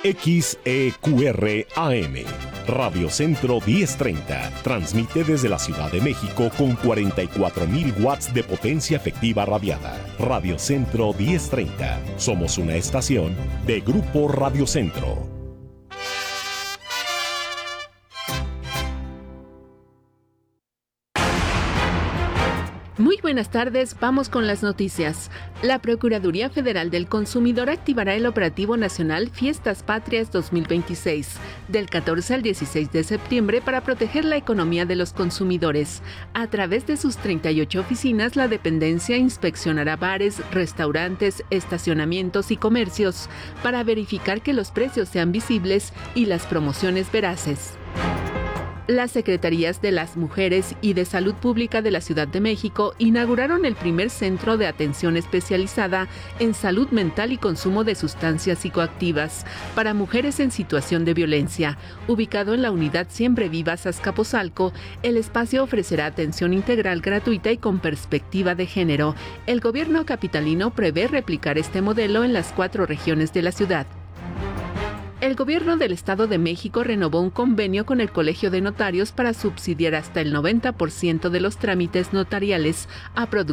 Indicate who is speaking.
Speaker 1: XEQR-AM, Radio Centro 1030, transmite desde la Ciudad de México con 44.000 watts de potencia efectiva radiada. Radio Centro 1030, somos una estación de Grupo Radio Centro.
Speaker 2: Muy buenas tardes, vamos con las noticias. La Procuraduría Federal del Consumidor activará el Operativo Nacional Fiestas Patrias 2026, del 14 al 16 de septiembre para proteger la economía de los consumidores. A través de sus 38 oficinas, la dependencia inspeccionará bares, restaurantes, estacionamientos y comercios para verificar que los precios sean visibles y las promociones veraces. Las Secretarías de las Mujeres y de Salud Pública de la Ciudad de México inauguraron el primer centro de atención especializada en salud mental y consumo de sustancias psicoactivas para mujeres en situación de violencia. Ubicado en la unidad Siempre Vivas Azcapotzalco, el espacio ofrecerá atención integral gratuita y con perspectiva de género. El gobierno capitalino prevé replicar este modelo en las 4 regiones de la ciudad. El gobierno del Estado de México renovó un convenio con el Colegio de Notarios para subsidiar hasta el 90% de los trámites notariales a productores